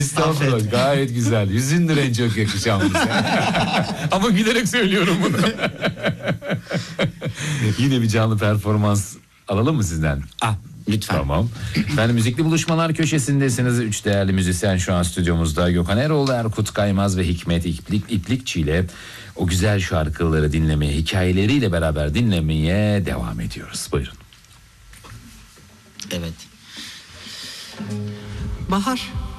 Estağfurullah, Affet. gayet güzel. Yüzündür en çok yakışan bize. Ama gülerek söylüyorum bunu. Yine bir canlı performans alalım mı sizden? Lütfen. Tamam. Efendim, müzikli buluşmalar köşesindesiniz. 3 değerli müzisyen şu an stüdyomuzda. Gökhan Eroğlu, Erkut Kaymaz ve Hikmet İplikçi ile o güzel şarkıları dinlemeye, hikayeleriyle beraber dinlemeye devam ediyoruz. Buyurun. Evet. Bahar.